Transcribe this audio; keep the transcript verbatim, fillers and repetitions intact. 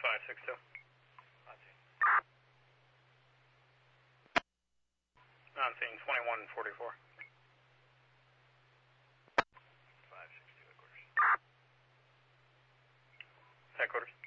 five six two. On scene twenty-one forty-four. five six two headquarters. Headquarters.